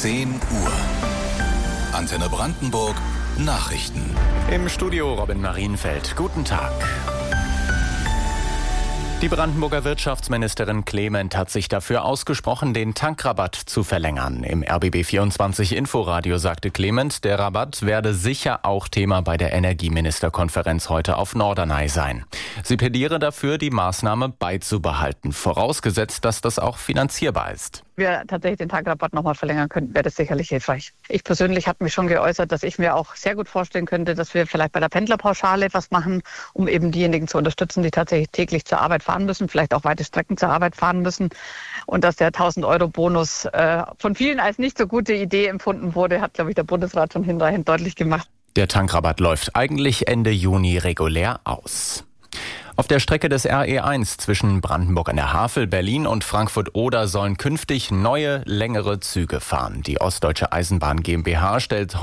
10 Uhr. Antenne Brandenburg Nachrichten. Im Studio Robin Marienfeld. Guten Tag. Die Brandenburger Wirtschaftsministerin Clement hat sich dafür ausgesprochen, den Tankrabatt zu verlängern. Im RBB24 Inforadio sagte Clement, der Rabatt werde sicher auch Thema bei der Energieministerkonferenz heute auf Norderney sein. Sie plädiere dafür, die Maßnahme beizubehalten, vorausgesetzt, dass das auch finanzierbar ist. Wir tatsächlich den Tankrabatt nochmal verlängern könnten, wäre das sicherlich hilfreich. Ich persönlich habe mich schon geäußert, dass ich mir auch sehr gut vorstellen könnte, dass wir vielleicht bei der Pendlerpauschale was machen, um eben diejenigen zu unterstützen, die tatsächlich täglich zur Arbeit fahren müssen, vielleicht auch weite Strecken zur Arbeit fahren müssen. Und dass der 1.000-Euro-Bonus von vielen als nicht so gute Idee empfunden wurde, hat, glaube ich, der Bundesrat schon hinreichend deutlich gemacht. Der Tankrabatt läuft eigentlich Ende Juni regulär aus. Auf der Strecke des RE1 zwischen Brandenburg an der Havel, Berlin und Frankfurt-Oder sollen künftig neue, längere Züge fahren. Die Ostdeutsche Eisenbahn GmbH stellt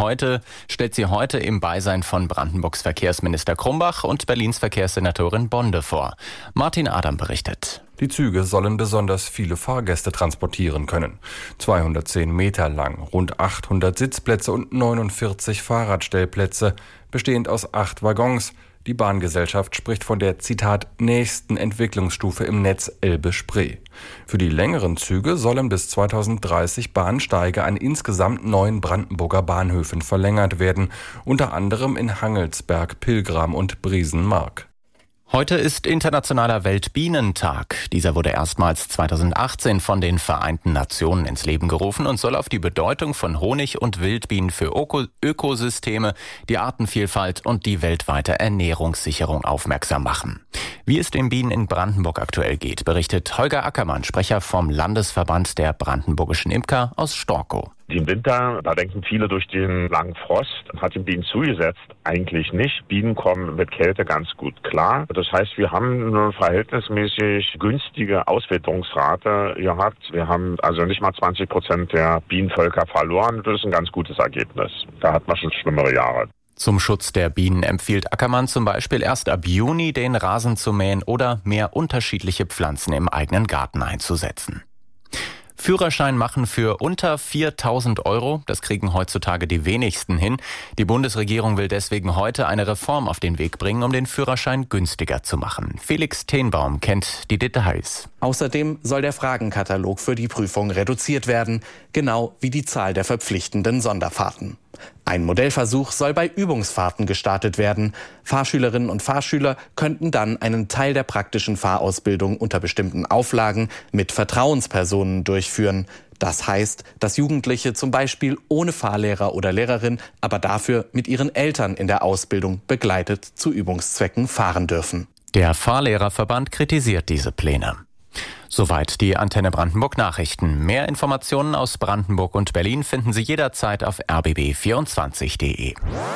sie heute im Beisein von Brandenburgs Verkehrsminister Krumbach und Berlins Verkehrssenatorin Bonde vor. Martin Adam berichtet. Die Züge sollen besonders viele Fahrgäste transportieren können. 210 Meter lang, rund 800 Sitzplätze und 49 Fahrradstellplätze, bestehend aus 8 Waggons. Die Bahngesellschaft spricht von der, Zitat, nächsten Entwicklungsstufe im Netz Elbe-Spree. Für die längeren Züge sollen bis 2030 Bahnsteige an insgesamt 9 Brandenburger Bahnhöfen verlängert werden, unter anderem in Hangelsberg, Pilgram und Briesenmark. Heute ist Internationaler Weltbienentag. Dieser wurde erstmals 2018 von den Vereinten Nationen ins Leben gerufen und soll auf die Bedeutung von Honig- und Wildbienen für Ökosysteme, die Artenvielfalt und die weltweite Ernährungssicherung aufmerksam machen. Wie es den Bienen in Brandenburg aktuell geht, berichtet Holger Ackermann, Sprecher vom Landesverband der brandenburgischen Imker aus Storkow. Im Winter, da denken viele, durch den langen Frost hat den Bienen zugesetzt. Eigentlich nicht. Bienen kommen mit Kälte ganz gut klar. Das heißt, wir haben eine verhältnismäßig günstige Auswitterungsrate gehabt. Wir haben also nicht mal 20% der Bienenvölker verloren. Das ist ein ganz gutes Ergebnis. Da hat man schon schlimmere Jahre. Zum Schutz der Bienen empfiehlt Ackermann zum Beispiel erst ab Juni den Rasen zu mähen oder mehr unterschiedliche Pflanzen im eigenen Garten einzusetzen. Führerschein machen für unter 4.000 Euro, das kriegen heutzutage die wenigsten hin. Die Bundesregierung will deswegen heute eine Reform auf den Weg bringen, um den Führerschein günstiger zu machen. Felix Tenbaum kennt die Details. Außerdem soll der Fragenkatalog für die Prüfung reduziert werden, genau wie die Zahl der verpflichtenden Sonderfahrten. Ein Modellversuch soll bei Übungsfahrten gestartet werden. Fahrschülerinnen und Fahrschüler könnten dann einen Teil der praktischen Fahrausbildung unter bestimmten Auflagen mit Vertrauenspersonen durchführen. Das heißt, dass Jugendliche zum Beispiel ohne Fahrlehrer oder Lehrerin, aber dafür mit ihren Eltern in der Ausbildung begleitet zu Übungszwecken fahren dürfen. Der Fahrlehrerverband kritisiert diese Pläne. Soweit die Antenne Brandenburg Nachrichten. Mehr Informationen aus Brandenburg und Berlin finden Sie jederzeit auf rbb24.de.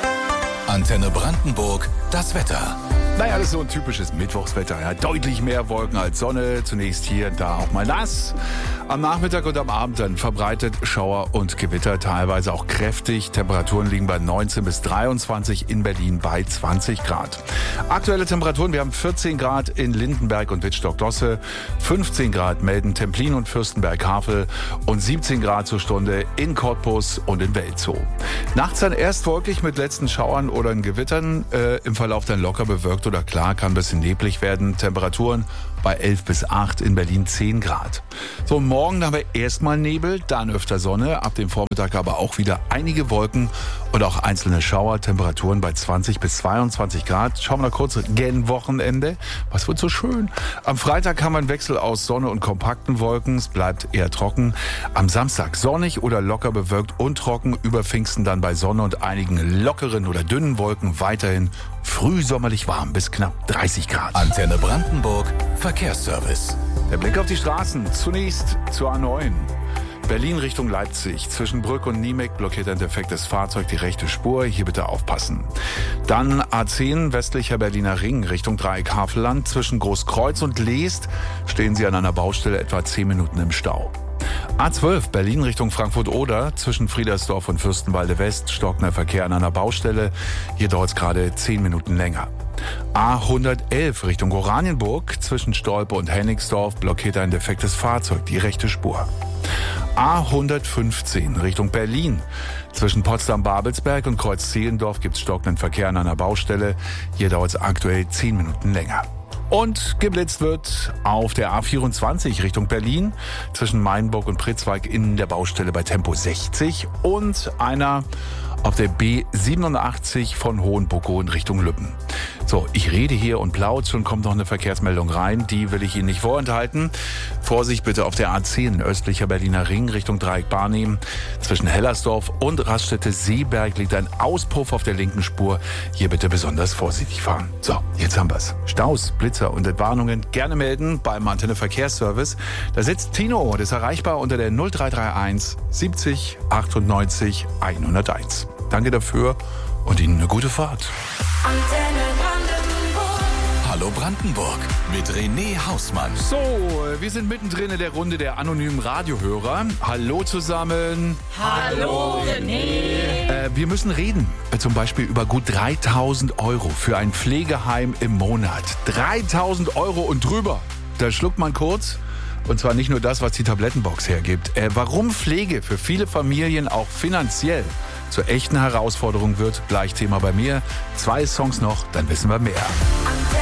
Antenne Brandenburg, das Wetter. Naja, das ist so ein typisches Mittwochswetter. Ja, deutlich mehr Wolken als Sonne. Zunächst hier und da auch mal nass. Am Nachmittag und am Abend dann verbreitet Schauer und Gewitter, teilweise auch kräftig. Temperaturen liegen bei 19 bis 23, in Berlin bei 20 Grad. Aktuelle Temperaturen, wir haben 14 Grad in Lindenberg und Wittstock-Dosse, 15 Grad Melden, Templin und Fürstenberg-Havel und 17 Grad zur Stunde in Cottbus und in Welzow. Nachts dann erst wolkig mit letzten Schauern oder in Gewittern, im Verlauf dann locker bewölkt oder klar, kann ein bisschen neblig werden. Temperaturen bei 11 bis 8, in Berlin 10 Grad. So, morgen haben wir erstmal Nebel, dann öfter Sonne, ab dem Vormittag aber auch wieder einige Wolken und auch einzelne Schauer, Temperaturen bei 20 bis 22 Grad. Schauen wir noch kurz gen Wochenende. Was wird so schön? Am Freitag haben wir einen Wechsel aus Sonne und kompakten Wolken, es bleibt eher trocken. Am Samstag sonnig oder locker bewölkt und trocken, über Pfingsten dann bei Sonne und einigen lockeren oder dünnen Wolken weiterhin frühsommerlich warm bis knapp 30 Grad. Antenne Brandenburg, Verkehrsservice. Der Blick auf die Straßen. Zunächst zur A9. Berlin Richtung Leipzig. Zwischen Brück und Niemek blockiert ein defektes Fahrzeug die rechte Spur. Hier bitte aufpassen. Dann A10 westlicher Berliner Ring Richtung Dreieck Havelland. Zwischen Großkreuz und Leest stehen Sie an einer Baustelle etwa 10 Minuten im Stau. A12 Berlin Richtung Frankfurt-Oder. Zwischen Friedersdorf und Fürstenwalde West stockender Verkehr an einer Baustelle. Hier dauert es gerade 10 Minuten länger. A111 Richtung Oranienburg. Zwischen Stolpe und Hennigsdorf blockiert ein defektes Fahrzeug die rechte Spur. A115 Richtung Berlin. Zwischen Potsdam-Babelsberg und Kreuz-Zehlendorf gibt es stockenden Verkehr an einer Baustelle. Hier dauert es aktuell 10 Minuten länger. Und geblitzt wird auf der A24 Richtung Berlin zwischen Mainburg und Pritzwalk in der Baustelle bei Tempo 60 und einer auf der B87 von Hohenbuckow in Richtung Lübben. So, ich rede hier und plaudere, schon kommt noch eine Verkehrsmeldung rein, die will ich Ihnen nicht vorenthalten. Vorsicht bitte auf der A10 östlicher Berliner Ring Richtung Dreieck-Barnim. Zwischen Hellersdorf und Raststätte-Seeberg liegt ein Auspuff auf der linken Spur. Hier bitte besonders vorsichtig fahren. So, jetzt haben wir's. Staus, Blitzer und Entwarnungen gerne melden beim Antenne Verkehrsservice. Da sitzt Tino, das ist erreichbar unter der 0331 70 98 101. Danke dafür und Ihnen eine gute Fahrt. Antenne Brandenburg. Hallo Brandenburg mit René Hausmann. So, wir sind mittendrin in der Runde der anonymen Radiohörer. Hallo zusammen. Hallo René. Wir müssen reden, zum Beispiel über gut 3.000 Euro für ein Pflegeheim im Monat. 3.000 Euro und drüber. Da schluckt man kurz. Und zwar nicht nur das, was die Tablettenbox hergibt. Warum Pflege für viele Familien auch finanziell zur echten Herausforderung wird, gleich Thema bei mir. 2 Songs noch, dann wissen wir mehr.